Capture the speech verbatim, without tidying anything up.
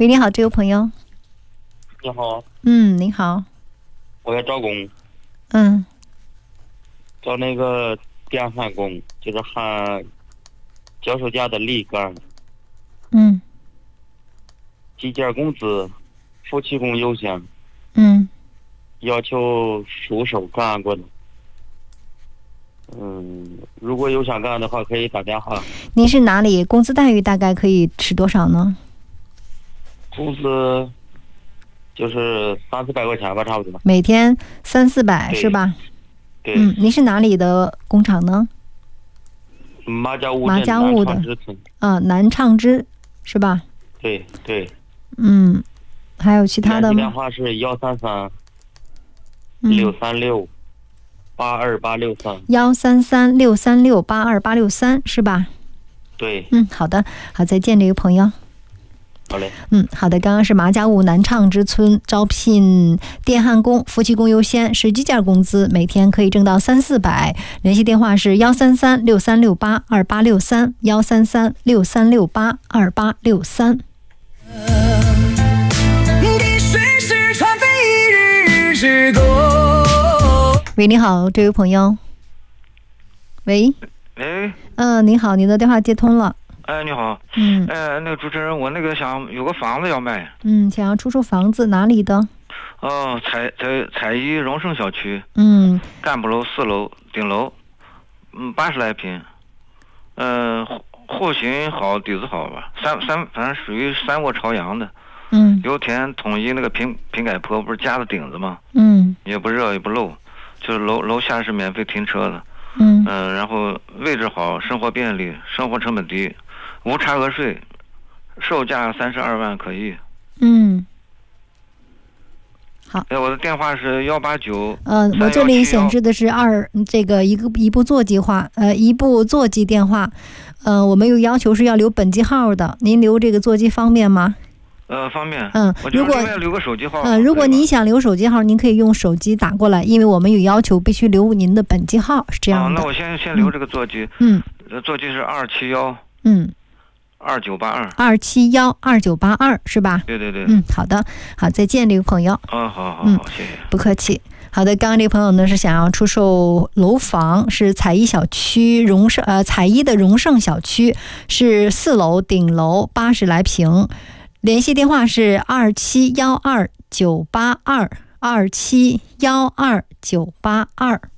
喂，你好，这位朋友。 你好。 嗯，你好。 我要招工。 嗯。 找那个电焊工，就是焊脚手架的立杆。 嗯。 计件工资，夫妻工优先。 嗯。 要求熟手干过的。嗯，如果有想干的话，可以打电话。 您是哪里？工资待遇大概可以是多少呢？ 工资就是三四百块钱吧，差不多。 每天三四百是吧？ 对。 嗯，您是哪里的工厂呢？ 马家坞马家坞的。啊，南畅之是吧？ 对对。 嗯，还有其他的吗？ 电话是幺三三六三六八二八六三。 幺三三六三六八二八六三是吧？ 对。 嗯，好的，好，再见，这位朋友。 好嘞。 嗯，好的。刚刚是马家坞南畅之村招聘电焊工，夫妻工优先，实际件工资每天可以挣到三四百。联系电话是幺三三六三六八二八六三，幺三三六三六八二八六三。喂，你好，这位朋友。喂。 喂。 嗯、呃，你好，你的电话接通了。 哎，你好。 嗯。 呃，那个主持人，我那个想有个房子要卖。 嗯，想要出售房子，哪里的？ 哦，彩彩彩一荣盛小区。 嗯。 干部楼四楼顶楼，嗯，八十来平。嗯、呃，户型好，底子好吧？三三，反正属于三卧朝阳的。 嗯。 油田统一那个平平改坡，不是加的顶子吗？ 嗯。 也不热也不漏，就是楼楼下是免费停车的。 嗯。 嗯、呃，然后位置好，生活便利，生活成本低。无差额税，售价三十二万可以。 嗯，好。 哎，我的电话是幺八九。 呃，我这里显示的是二这个一个一部座机话，呃，一部座机电话。呃，我们有要求是要留本机号的，您留这个座机方便吗？ 呃，方便。 嗯， 如果留个手机号。 嗯、呃，如果您想留手机号，您可以用手机打过来，因为我们有要求，必须留您的本机号，是这样的。 啊，那我先先留这个座机。 嗯。 座机是二七幺。 嗯。 二九八二。 二七幺二九八二是吧？ 对对对。 嗯，好的，好，再见，这位朋友。 哦，好好好， 嗯， 谢谢。 不客气。好的，刚刚这位朋友呢是想要出售楼房，是彩一小区荣盛呃彩一的荣盛小区，是四楼顶楼八十来平，联系电话是二七幺二九八二二七幺二九八二。